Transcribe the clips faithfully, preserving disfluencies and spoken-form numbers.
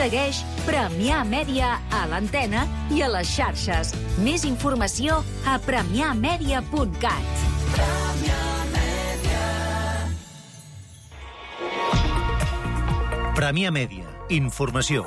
Segueix Premià Mèdia a l'antena i a les xarxes. Més informació a premià mèdia punt cat. Premià Mèdia. Informació.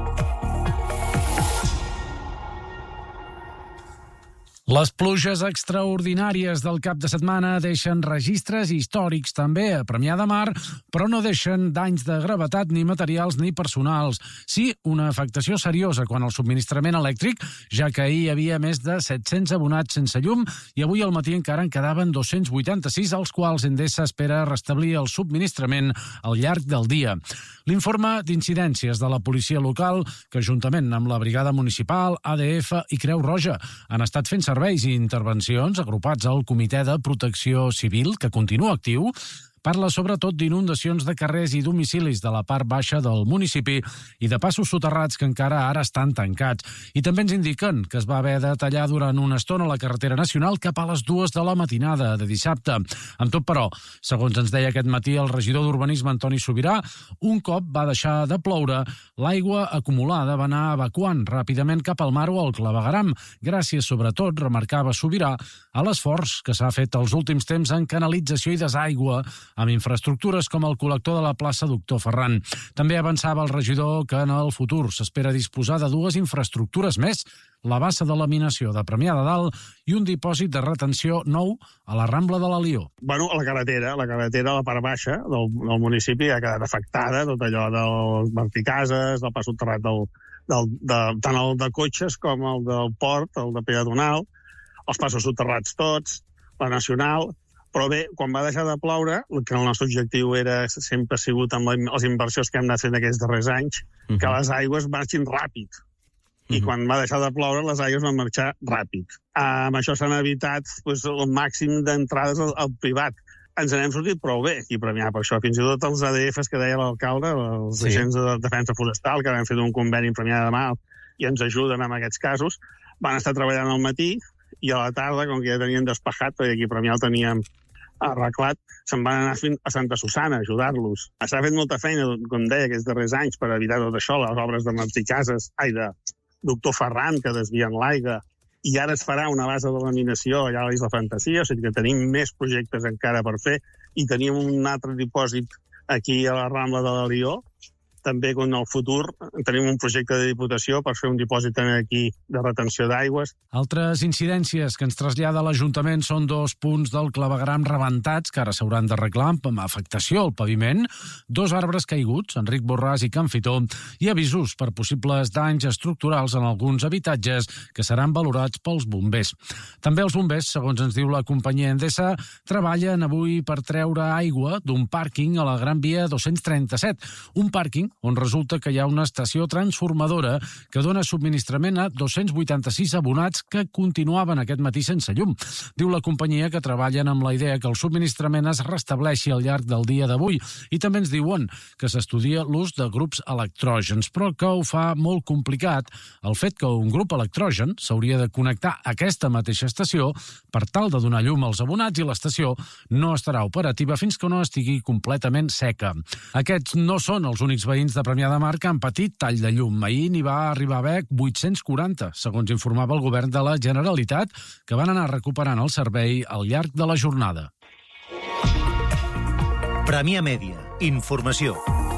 Les pluges extraordinàries del cap de setmana deixen registres històrics també a Premià de Mar, però no deixen danys de gravetat ni materials ni personals. Sí, una afectació seriosa quan al subministrament elèctric, ja que ahir hi havia més de set-cents abonats sense llum i avui al matí encara en quedaven dos-cents vuitanta-sis, als quals Endesa espera restablir el subministrament al llarg del dia. L'informe d'incidències de la policia local, que juntament amb la brigada municipal, A D F i Creu Roja han estat fent serveis i intervencions agrupats al Comitè de Protecció Civil, que continua actiu, parla sobretot d'inundacions de carrers i domicilis de la part baixa del municipi i de passos soterrats que encara ara estan tancats. I també ens indiquen que es va haver de tallar durant una estona la carretera nacional cap a les dues de la matinada de dissabte. Amb tot, però, segons ens deia aquest matí el regidor d'Urbanisme Antoni Subirà, un cop va deixar de ploure, l'aigua acumulada va anar evacuant ràpidament cap al mar o al clavegueram, gràcies sobretot, remarcava Subirà, a l'esforç que s'ha fet els últims temps en canalització i desaigua amb infraestructures com el col·lector de la plaça Doctor Ferran. També avançava el regidor que en el futur s'espera disposar de dues infraestructures més, la bassa de laminació de Premià de Dalt i un dipòsit de retenció nou a la Rambla de l'Alió. Bueno, la carretera, la carretera a la part baixa del, del municipi ha quedat afectada, tot allò del Marticases, del pas soterrat del, del, de, tant el de cotxes com el del port, el de peatonal, els passos soterrats tots, la nacional. Però bé, quan va deixar de ploure, que el nostre objectiu era sempre ha sigut amb les inversions que hem anat fent aquests darrers anys, uh-huh. que les aigües marxin ràpid. I uh-huh. quan va deixar de ploure, les aigües van marxar ràpid. Uh, amb això s'han evitat pues, el màxim d'entrades al, al privat. Ens n'hem sortit prou bé aquí a Premià, per això. Fins i tot els A D Fs que deia l'alcalde, els sí. agents de defensa forestal, que han fet un conveni en Premià de Mar i ens ajuden en aquests casos, van estar treballant al matí i a la tarda, com que ja tenien despejat, perquè aquí a Premià el teníem arreglat, se'n van anar a Santa Susana a ajudar-los. S'ha fet molta feina, com deia, aquests darrers anys per evitar tot això, les obres de Marticases, ai, de Doctor Ferran, que desvien l'aigua, i ara es farà una base de laminació allà a l'Isla Fantasia, o sigui que tenim més projectes encara per fer, i tenim un altre dipòsit aquí a la Rambla de l'Alió, també en el futur tenim un projecte de Diputació per fer un dipòsit aquí de retenció d'aigües. Altres incidències que ens trasllada l'Ajuntament són dos punts del clavegueram rebentats que ara s'hauran d'arreglar amb afectació al paviment, dos arbres caiguts, Enric Borràs i Can Fitó, i avisos per possibles danys estructurals en alguns habitatges que seran valorats pels bombers. També els bombers, segons ens diu la companyia Endesa, treballen avui per treure aigua d'un pàrquing a la Gran Via dos-cents trenta-set, un pàrquing on resulta que hi ha una estació transformadora que dona subministrament a dos-cents vuitanta-sis abonats que continuaven aquest matí sense llum. Diu la companyia que treballen amb la idea que el subministrament es restableixi al llarg del dia d'avui i també ens diuen que s'estudia l'ús de grups electrògens, però que ho fa molt complicat el fet que un grup electrogen s'hauria de connectar a aquesta mateixa estació per tal de donar llum als abonats i l'estació no estarà operativa fins que no estigui completament seca. Aquests no són els únics veïns de Premià de Mar que han patit tall de llum. Ahir n'hi va arribar a haver vuit-cents quaranta, segons informava el govern de la Generalitat, que van anar recuperant el servei al llarg de la jornada. Premià Mèdia. Informació.